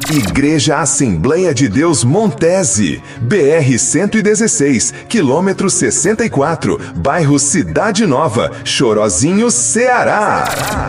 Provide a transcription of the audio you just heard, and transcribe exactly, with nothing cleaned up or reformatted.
Igreja Assembleia de Deus Montese, B R cento e dezesseis, quilômetro sessenta e quatro, bairro Cidade Nova, Chorozinho, Ceará.